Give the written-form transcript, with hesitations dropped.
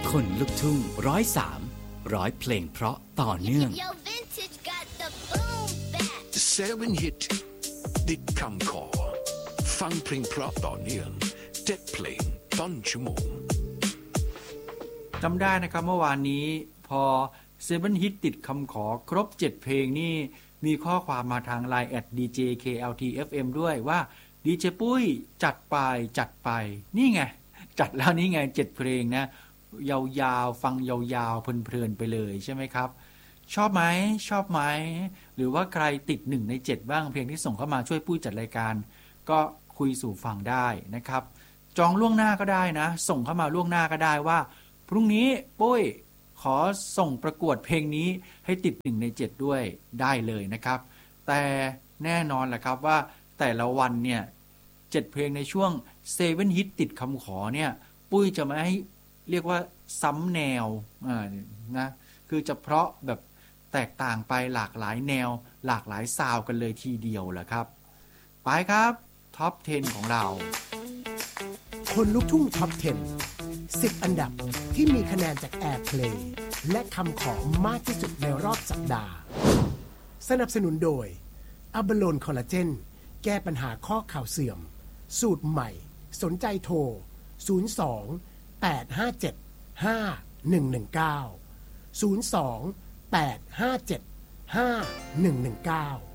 คนลุกทุ่ง103 เพลงเพราะต่อเนื่อง 7 ฮิตติดคำขอฟังเพลงเพราะต่อเนื่อง7 เพลงต้นชั่วโมงจำได้นะครับเมื่อวานนี้พอ7 ฮิตติดคำขอครบ7เพลงนี่มีข้อความมาทาง LINE @djkltfm ด้วยว่าดีเจปุ้ยจัดไปนี่ไงจัดแล้วนี่ไง7เพลงนะยาวๆฟังยาวๆเพลินๆไปเลยใช่ไหมครับชอบไหมหรือว่าใครติด1ใน7บ้างเพลงที่ส่งเข้ามาช่วยปุ้ยจัดรายการก็คุยสู่ฟังได้นะครับจองล่วงหน้าก็ได้นะส่งเข้ามาล่วงหน้าก็ได้ว่าพรุ่งนี้ปุ้ยขอส่งประกวดเพลงนี้ให้ติด1ใน7ด้วยได้เลยนะครับแต่แน่นอนแหละครับว่าแต่ละวันเนี่ย7เพลงในช่วง7 ฮิตติดคำขอเนี่ยปุ้ยจะไม่ให้เรียกว่าซ้ำแนวนะคือจะเพราะแบบแตกต่างไปหลากหลายแนวหลากหลายซาวด์กันเลยทีเดียวแหละครับไปครับท็อป 10ของเราคนลุกทุ่งท็อป 10อันดับที่มีคะแนนจากแอร์เพลย์และคำขอมากที่สุดในรอบสัปดาห์สนับสนุนโดยอะบาโลนคอลลาเจนแก้ปัญหาข้อเข่าเสื่อมสูตรใหม่สนใจโทร02-857-5119 02-857-5119